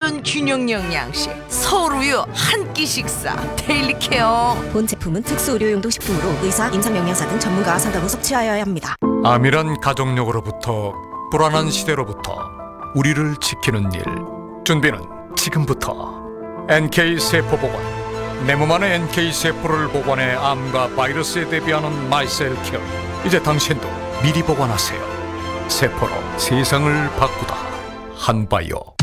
올바른 균형 영양식 서울우유 한 끼 식사 데일리케어. 본 제품은 특수 의료용도 식품으로 의사, 임상영양사 등 전문가와 상담 후 섭취하여야 합니다. 암이란 가족력으로부터 불안한 시대로부터 우리를 지키는 일. 준비는 지금부터. NK세포보관. 내 몸 안에 NK세포를 보관해 암과 바이러스에 대비하는 마이셀케어. 이제 당신도 미리 보관하세요. 세포로 세상을 바꾸다. 한바이오.